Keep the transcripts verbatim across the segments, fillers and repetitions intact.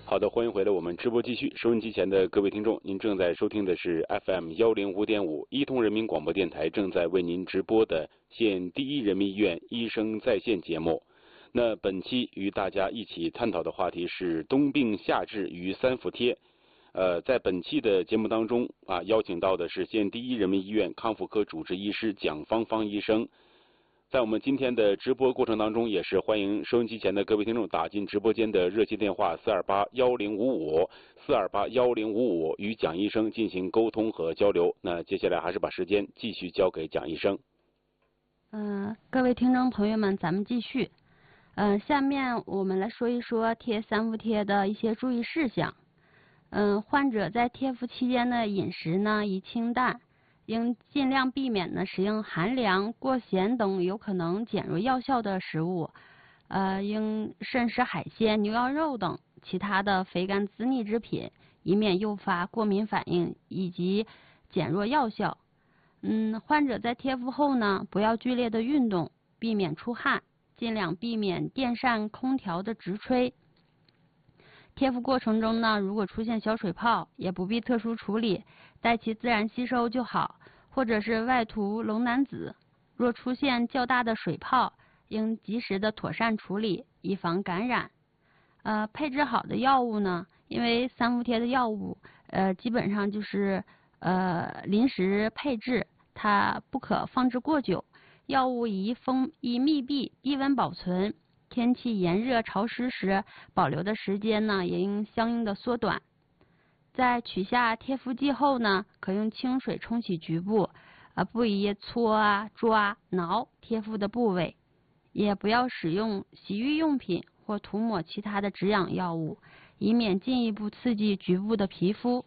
好的，欢迎回来，我们直播继续。收音机前的各位听众，您正在收听的是 F M 幺零五点五一通人民广播电台正在为您直播的县第一人民医院医生在线节目。那本期与大家一起探讨的话题是冬病夏治与三伏贴。呃，在本期的节目当中啊，邀请到的是县第一人民医院康复科主治医师蒋芳芳医生。在我们今天的直播过程当中，也是欢迎收音机前的各位听众打进直播间的热线电话四二八幺零五五四二八幺零五五与蒋医生进行沟通和交流。那接下来还是把时间继续交给蒋医生。 嗯、呃，各位听众朋友们，咱们继续。嗯、呃，下面我们来说一说贴三伏贴的一些注意事项。嗯、呃，患者在贴敷期间的饮食呢宜清淡。应尽量避免呢食用寒凉、过咸等有可能减弱药效的食物，呃，应慎食海鲜、牛羊肉等其他的肥甘滋腻之品，以免诱发过敏反应以及减弱药效。嗯，患者在贴敷后呢，不要剧烈的运动，避免出汗，尽量避免电扇、空调的直吹。贴敷过程中呢，如果出现小水泡，也不必特殊处理，待其自然吸收就好，或者是外涂龙南子。若出现较大的水泡，应及时的妥善处理，以防感染。呃，配置好的药物呢，因为三伏贴的药物，呃，基本上就是呃临时配置，它不可放置过久。药物宜封宜密闭、低温保存。天气炎热潮湿时，保留的时间呢也应相应的缩短。在取下贴敷剂后呢，可用清水冲洗局部，呃，不宜搓啊、抓、挠贴敷的部位，也不要使用洗浴用品或涂抹其他的止痒药物，以免进一步刺激局部的皮肤。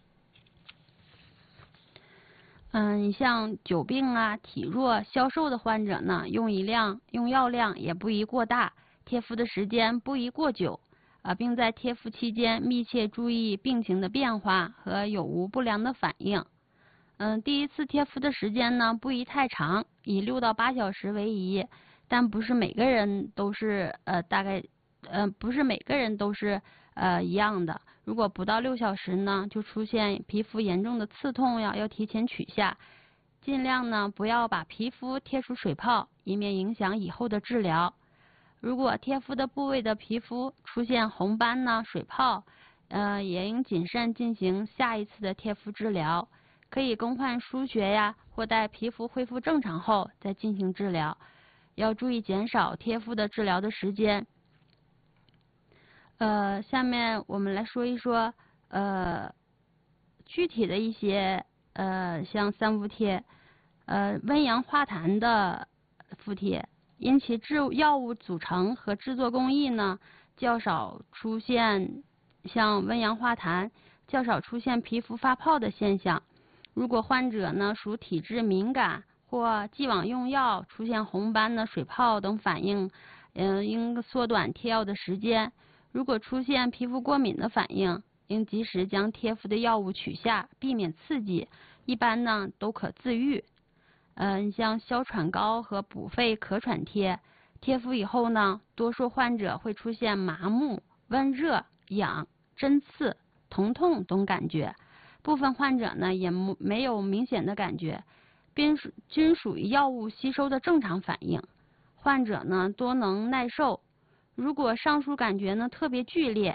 嗯，你像久病啊、体弱、消瘦的患者呢，用一量用药量也不宜过大，贴敷的时间不宜过久，啊，并在贴敷期间密切注意病情的变化和有无不良的反应。嗯，第一次贴敷的时间呢，不宜太长，以六到八小时为宜，但不是每个人都是呃大概呃不是每个人都是呃一样的。如果不到六小时呢，就出现皮肤严重的刺痛呀，要提前取下。尽量呢不要把皮肤贴出水泡，以免影响以后的治疗。如果贴敷的部位的皮肤出现红斑呢、水泡，呃，也应谨慎进行下一次的贴敷治疗。可以更换输血呀，或待皮肤恢复正常后再进行治疗。要注意减少贴敷的治疗的时间。呃，下面我们来说一说呃具体的一些呃像三伏贴，呃温阳化痰的敷贴，因其制药物组成和制作工艺呢较少出现像温阳化痰，较少出现皮肤发泡的现象。如果患者呢属体质敏感或既往用药出现红斑呢、水泡等反应，嗯、呃，应缩短贴药的时间。如果出现皮肤过敏的反应，应及时将贴敷的药物取下，避免刺激。一般呢都可自愈。嗯、呃，像消喘膏和补肺咳喘贴，贴敷以后呢，多数患者会出现麻木、温热、痒、针刺、疼痛等感觉。部分患者呢也没有明显的感觉，并属均属于药物吸收的正常反应。患者呢多能耐受。如果上述感觉呢特别剧烈，